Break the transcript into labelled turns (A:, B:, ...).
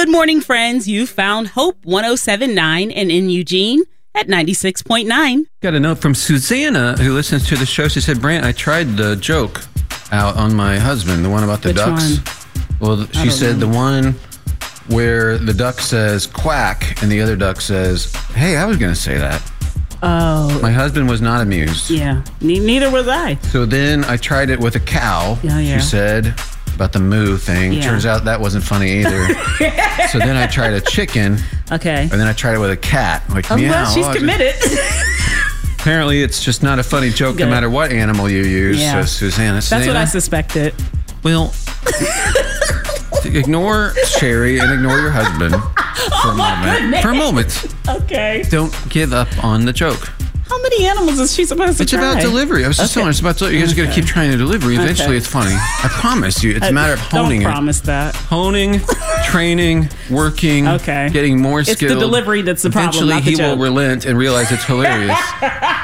A: Good morning, friends. You found Hope 107.9 and in Eugene at 96.9.
B: Got a note from Susanna who listens to the show. She said, Brant, I tried the joke out on my husband, the one about the
A: Which
B: ducks.
A: one?
B: Well, she said the one where the duck says quack and the other duck says, hey, I was going to say that.
A: Oh.
B: My husband was not amused.
A: Yeah, neither was I.
B: So then I tried it with a cow.
A: Oh, yeah.
B: She said about the moo thing.
A: Yeah.
B: Turns out that wasn't funny either. So then I tried a chicken.
A: Okay.
B: And then I tried it with a cat. Like,
A: Oh,
B: meow.
A: well, she's committed.
B: Apparently, it's just not a funny joke no matter what animal you use.
A: Yeah.
B: So, Susanna.
A: That's what I suspected.
B: Well, ignore Sherry and ignore your husband for a moment.
A: goodness.
B: For a moment.
A: Okay.
B: Don't give up on the joke.
A: How many animals is she supposed to
B: It's
A: try?
B: about delivery. I was just telling her it's about delivery. You guys got to keep trying to deliver. Eventually, it's funny. I promise you. It's a matter of honing
A: Don't promise that.
B: Honing, training, working, getting more skills.
A: It's the delivery that's the problem,
B: Eventually,
A: not the
B: he
A: joke.
B: will relent and realize it's hilarious.